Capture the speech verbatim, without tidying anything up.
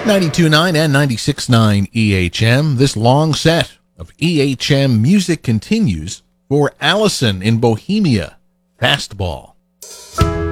ninety-two point nine and ninety-six point nine E H M. This long set of E H M music continues for Allison in Bohemia, Fastball.